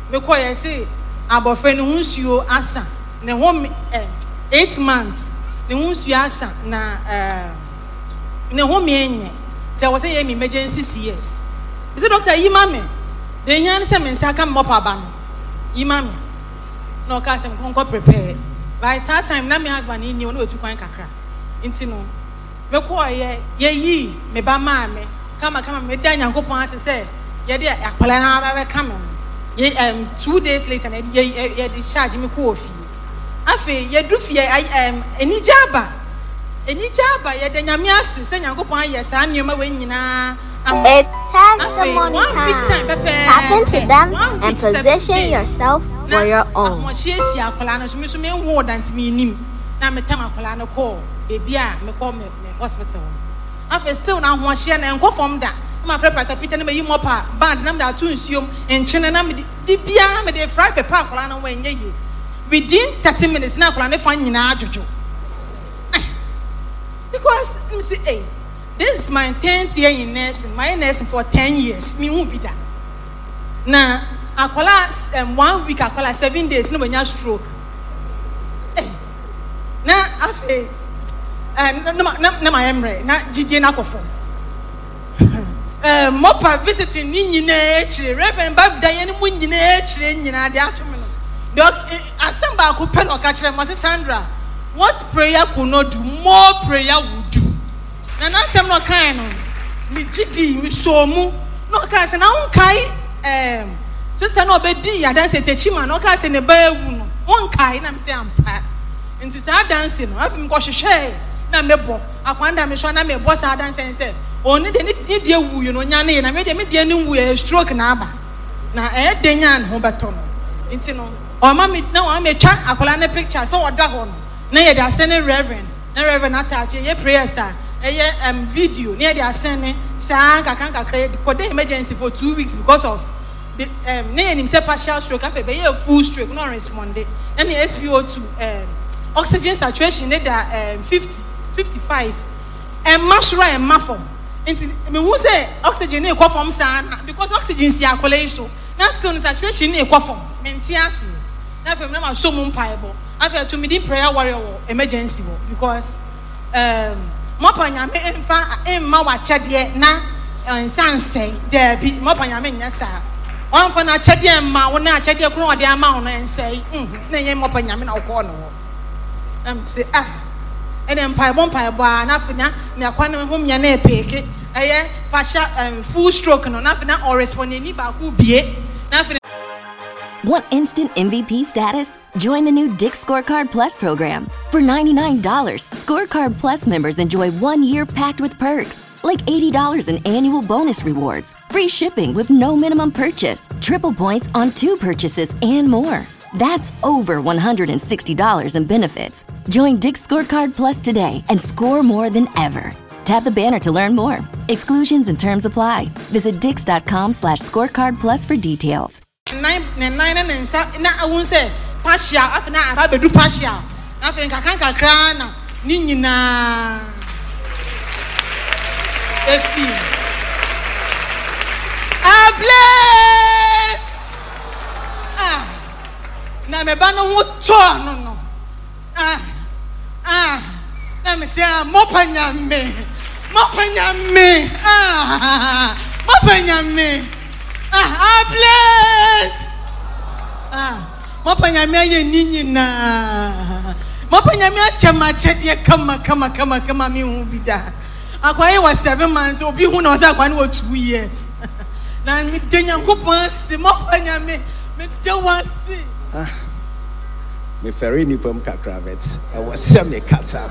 me call you say abofre no hunsuo asa ne home 8 months ne hunsuo asa na ne home enye say was say emergency CS me say doctor yi mame de nyan say me nsa ka mop aba no yi mame no ka say me prepare by that time na me husband ni no wetu kwan kakra nti no me call ye yi me ba mame kama me da Nyankopon ase say ye de akwala na ba come 2 days later ye discharge me ko ofi afi ye du fi enijaba ye de nyame ase se Nyankopon aye sa anema we nyina it's testimony time. Tap into them and position yourself for your own. Mo she esi akwala no so me hu odant me nim na me tam akwala no call baby a me call me hospital afi still na ho hye na enkofom da my friend Pastor Peter na me yim opa band na me da tu nsuom enchene na me di bia me de fry pepper akwala no wan ye within 30 minutes na akwala ne fa nyina adwojo because me say hey this is my 10th year in nursing my nursing for 10 years me hu bi da na akwala 1 week akwala 7 days no banya stroke na afi na my emre na jije na kofo mopa visiting ni nyina echire Reverend Bab da yene mu nyina echire nyina de atome no doc asamba ko pe no ka kire mo Sandra what prayer could not do more prayer would do na sem no kan no mi gidi mi so mu no ka se na won kai sister no be di ya dance techima no ka se ne ba ewu no won kai na me se ampa nti sa dance no afi mi ko hwehwe na mebo akwanda me so na mebo sa dance say oni de ni de wu you no nyane na me de ni wu e stroke na aba na de nyan ho beto no nti no o ma me na o me twa akwala na picture so oda ho no na ye de asene reverend attach ye prayer sa ye video na ye de asene sa kakra ko de emergency for 2 weeks because of na ye nim say partial stroke afa be ye full stroke no respond and the SpO2 oxygen saturation ne da 55 and mashura and mafom nti me hu say oxygen na ekwa form sa because oxygen si akwala so na still the saturation na ekwa form menti ase na fem na ma so mu mpaibo after to me di prayer warrior emergency because mopa nyame emma wa chede na nsanse there be mopa nyame nya sa on for na chede emma wo na chede kro ode ama wo na nsei na nye mopa nyame na wo no am say and mpaibo na fina na kwa na hom nya na epeke eye partial full stroke no na fina or respond ni ba ku bie na fina. Want instant MVP status? Join the new Dick's Scorecard Plus program. For $99, Scorecard Plus members enjoy 1 year packed with perks, like $80 in annual bonus rewards, free shipping with no minimum purchase, triple points on 2 purchases, and more. That's over $160 in benefits. Join Dick's Scorecard Plus today and score more than ever. Tap the banner to learn more. Exclusions and terms apply. Visit dix.com/scorecard plus for details. Nine na awun say partial afina aba bedu partial afin kakra na ni nyina efi bless na me ba no ho to no na me say mopanya me bless mopanya me ye ninyina mopanya me achama chede kama me hu bida akwaye was 7 months obi hu na osa akwa na 2 years na me de Nyankopon se mopanya me de wase me ferry ni pam kakra vet I was some kasa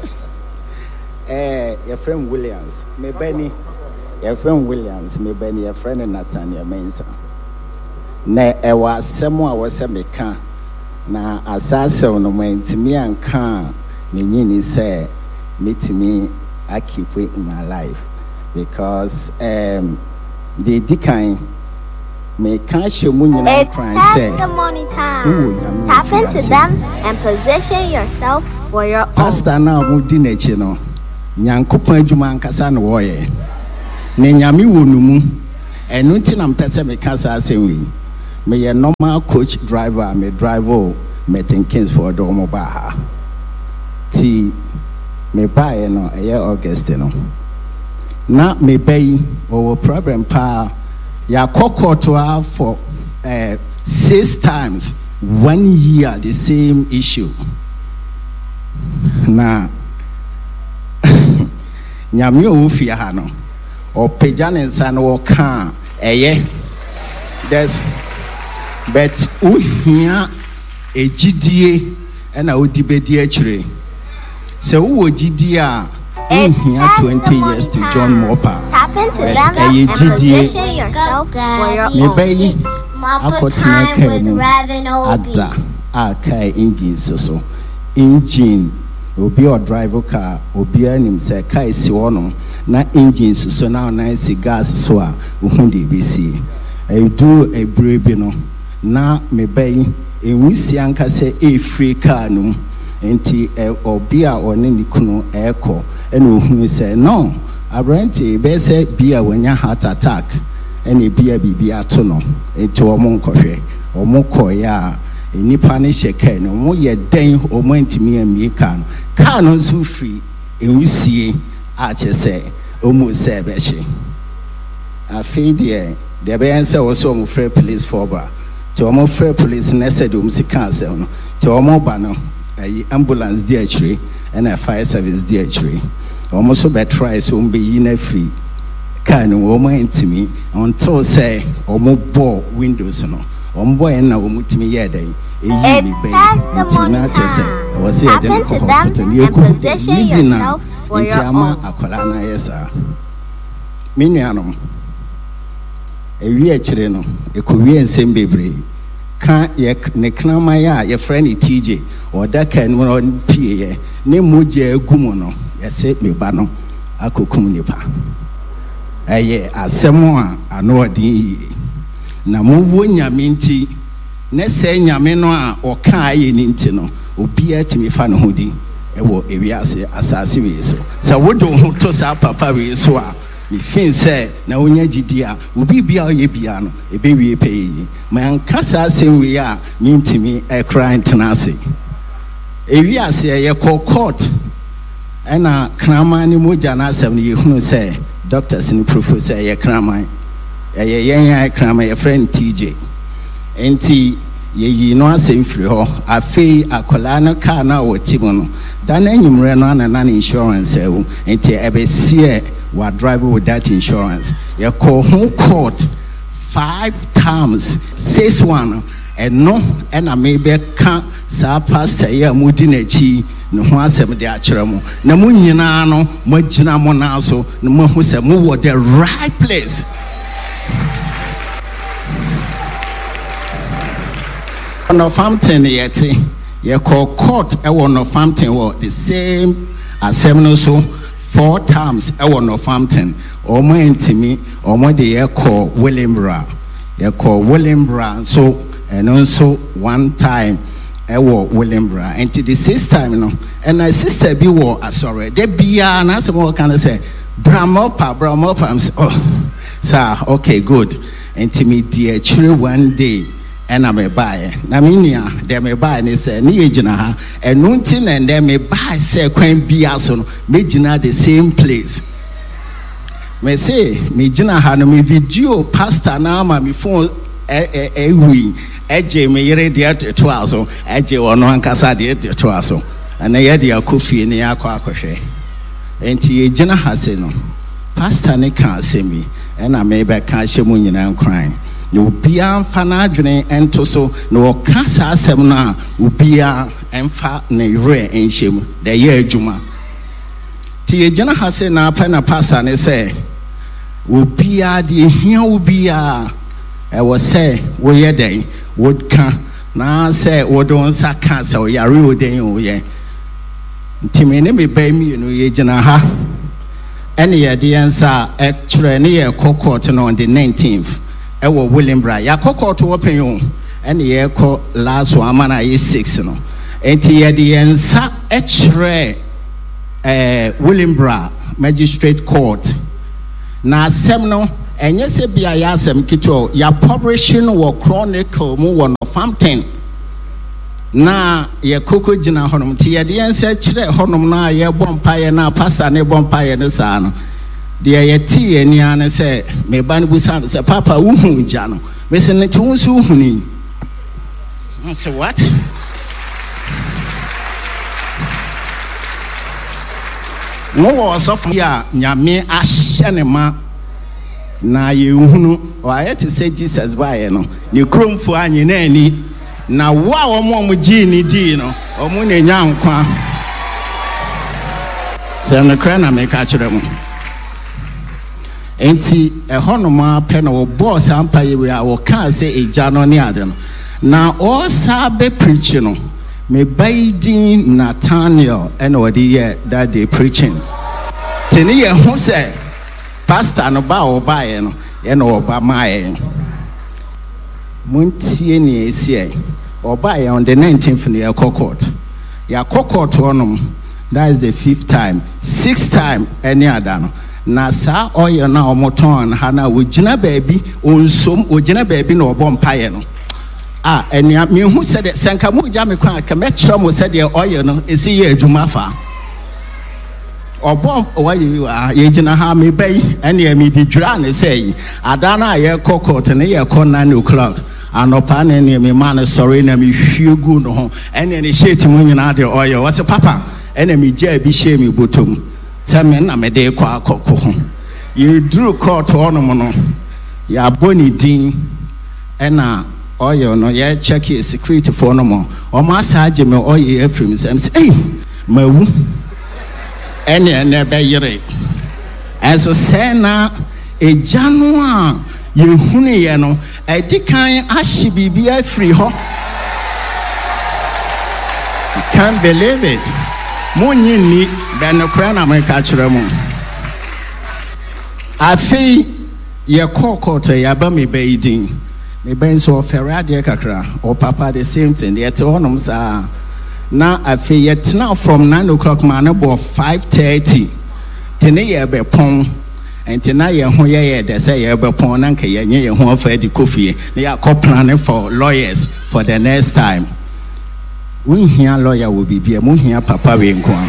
your friend Williams me Benny your friend Williams me Benny your friend Nathaniel Mensa na ewa semo a wose meka na asase no mentimi anka me nyini say metimi I keep it in my life because the dikan me can show mu nyina cry say testimony time. Tap into them and position yourself for your own. Pastor na mu di n'echi no Nyankopon adwuma ankasa na wo ye ne nyame wo no mu enu nti na mpese me kasa asem wi me a normal coach driver, me driver meeting Kings for Domo Baha. Ti me buy no a year August no. Na me bay or problem pa ya cocoa for 6 times 1 year the same issue. Na nyame ofia ha no o pejane nsa no wo ka there's but uhia ejidie na odibedi akire se wo gidie a uhia 20 years to John Mopa tap into them and position yourself for your own. Multiple time with Ada aka engine so engine obi or driver car obi anim say car si wono na engines so now nice gas so a wo de be see I do a brave no na me bay enwisi anka say e free car no enti obi a one ni kunu eko ena ohunu say no abrante be say bia wanya heart attack ena bia bibia to no enti omo nkohwe omo koya nipa ne sheke no mo ye den omo ntimi amika no car no so free enwisie a chese omo se be hye afidie de be ense wo so omo free police for bra to omo free police na said omo sika asem no to omo ba no ambulance di akire and fire service di akire omo so be try so omo be yi na free car no omo ntimi until say omo bo windows no omo boy na omo timi ye den It's testimony time. Tap into them and position yourself for your own. Akwala yesa. Minuanom. Ewi akire no, ekowi ensem bebre. Ka ye ne knama ya ye friend TJ, oda kan no pie ye. Ne moje agumo no, ye se me ba no akokum nipa. Eye asemo a ano odin na mo wo nyame nti ne se nyame no a oka aye ni nti no obi atimi fa no hodi ewo ewiase asase we so sa wodo ho to sa papa we so a me fin se na onya gidi a obi bia oye bia no ebe wie peyi man kasa asem we a me ntimi e cry internase ewiase ye court ena krama ni moja na asem ni hunu se doctors ni professor ye krama ye yen krama ye friend TJ enti ye no asem free ho afei akola no car na wotimo no dan enyumre no na insurance ewu enti ebesie wa drive with that insurance ye call home court 5 times 6-1 and no and I may be ka sa pastor ye mudi na chi no ho asem de akere mo na mo nyina no mo gina mo na so no mo hu se mo wo the right place. Northampton yeti ye call court e won Northampton wo the same assembly so 4 times e won Northampton omo entimi omo de ye call Williambra so and so 1 time e wo Williambra and the 6th time no and my sister bi wo asore de bia na se mo kan say bramopa oh sir okay good entimi de chire 1 day and I may buy. Naminia, they may buy and say, Niagina, and Nuntin, and they may buy, say, Queen Biason, Majina the same place. May say, Majina had me video pastor now, my phone a wing, Edge may ready at 12, Edge or no Ancasadi at 12, and I had your coffee in the aqua. And Tiagina has no pastor, they can't see me, and I may be catching when I'm crying. No bia fana adwene ento so no kasa asem na ubia emfa ne re enhyem de ye adwuma ti ejena hase na pa na pasa ne se ubia de hia ubia e wo se wo ye den wo ka na se wo don sa ka se wo yare wo den wo ye ntimi ne me ba mi no ye jena ha ene ye de ensa e kire ne ye court no on the 19th ewo Williambra ya kokoto open you and ye ko last one man is 6 no enti ye de ensa echre Williambra magistrate court na asem no And yes, be I ask them, Kito, ya publishing or chronicle mu one of Fountain. Na ye koko jina honum ti ye de ense kire honum na ye bompaye na pastor ne bompaye ne sa no de ye ti ani an se me ba ne busa se papa wuhu ja no me se ne tunsu huni. I say what? No was of ya nyame ahye ne ma na ye hunu o ayete say Jesus bae no ne kromfo anyi na ani na wa omo ji ni di no omo na nya nkwa se no kra na me ka kire mu enti ehonoma pe na wo boss ampa ye we a wo ka say eja no ne ade no na o sa be preach no me baidin Nathaniel and odi ye that they preaching teni ye hu say pastor no ba o ba ye no ye no ba mae muntie ni esie oba ye on the 19th ne court ya court onum that is the 5th time 6th time any other no na sa oye na omoton ha na wogina baabi onsom wogina baabi na obom paye no enia me hu said senka mu ja me kwa ka me kire mo said oye no esi ye adwuma fa obom oye ye gina ha me bai ene me di dwura ne say adana ye court ne ye ko 9 o'clock anopa ne me man sorry na me hwiegu no ho ene ne sheti mu nyina de oye what's papa ene me ja bi she me botom tell me na me de kwa akoko ho you drew court ono no ya boni din ena oil no ye check security for no more o ma saje me oil afrim say mawu ene be yire enso say na ejanu a ye hunu ye no edikan ahye bibia free ho. You can't believe it. Munyi ni ben kra na me ka kire mu afi ye kokota ya ba me baidin me ben so ferade kakra o papa the same thing ye te honum sa na afi ye tena from 9 o'clock man about 5:30 tene ye be pon entina ye ho ye de say ye be pon na nka ye nye ye ho afa di kofie na ya ko plan for lawyers for the next time. We hear lawyer will be here, we hear papa we nkwan.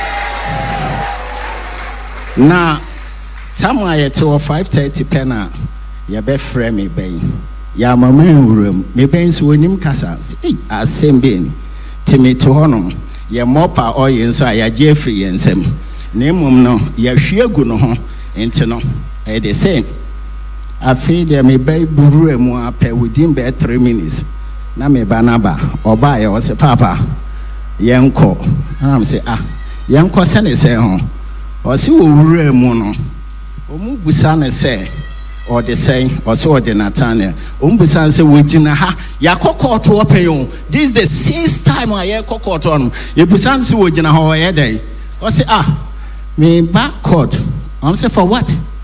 Na time I to 5:30 pena ya be frame me ben. Ya mama room me ben so nim kasa. Asem ben. Timi to honom. Ya mopa oil so ya Jeffrey ensem. Na mum no ya hwiegu no ho enti no e the same. Afi de me bay buru emu ape within be 3 minutes. Na me banaba oba ye o se papa yenko am say yenko se ne se ho o se wo wura mu no o mu busa ne se o de say o se o de Nathaniel o mu busa se wo gina ha ya kokot wo pen this the 6th time I ye kokot on ye busa se wo gina ha o ye dey o se me back court am say for what